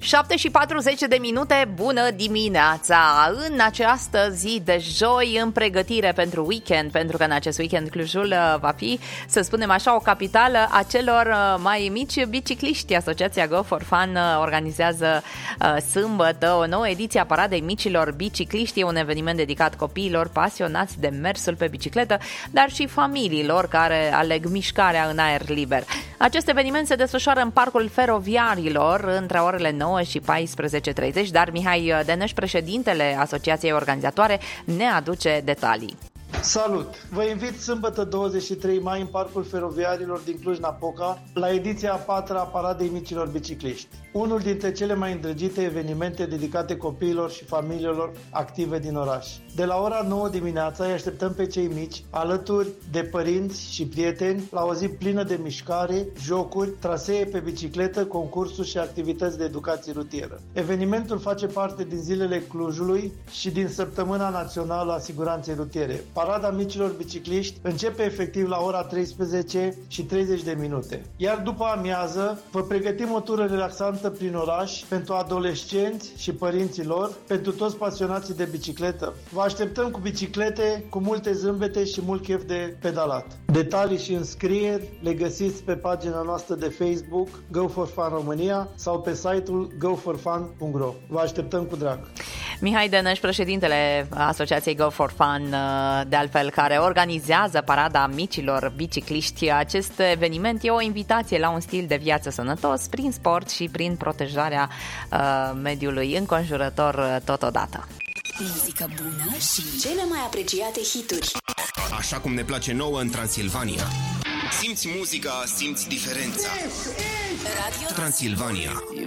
7:40, bună dimineața! În această zi de joi, în pregătire pentru weekend, pentru că în acest weekend Clujul va fi, să spunem așa, o capitală a celor mai mici bicicliști. Asociația Go for Fun organizează sâmbătă o nouă ediție a Paradei Micilor Bicicliști. E un eveniment dedicat copiilor pasionați de mersul pe bicicletă, dar și familiilor care aleg mișcarea în aer liber. Acest eveniment se desfășoară în Parcul Feroviarilor între orele 9 și 14:30, dar Mihai Denăș, președintele Asociației Organizatoare, ne aduce detalii. Salut! Vă invit sâmbătă 23 mai în Parcul Feroviarilor din Cluj-Napoca la ediția a 4-a a Paradei Micilor Bicicliști, unul dintre cele mai îndrăgite evenimente dedicate copiilor și familiilor active din oraș. De la ora 9 dimineața îi așteptăm pe cei mici, alături de părinți și prieteni, la o zi plină de mișcare, jocuri, trasee pe bicicletă, concursuri și activități de educație rutieră. Evenimentul face parte din zilele Clujului și din Săptămâna Națională a Siguranței Rutiere. Parada Micilor Bicicliști începe efectiv la ora 13:30, iar după amiază vă pregătim o tură relaxantă prin oraș pentru adolescenți și părinții lor, pentru toți pasionații de bicicletă. Vă așteptăm cu biciclete, cu multe zâmbete și mult chef de pedalat. Detalii și înscrieri le găsiți pe pagina noastră de Facebook Go for Fun România sau pe site-ul goforfun.ro. Vă așteptăm cu drag! Mihai Denăș, președintele Asociației Go for Fun, de altfel, care organizează Parada Micilor Bicicliști. Acest eveniment e o invitație la un stil de viață sănătos prin sport și prin protejarea mediului înconjurător totodată. Muzică bună și cele mai apreciate hituri. Așa cum ne place nouă în Transilvania. Simți muzica, simți diferența. Radio Transilvania.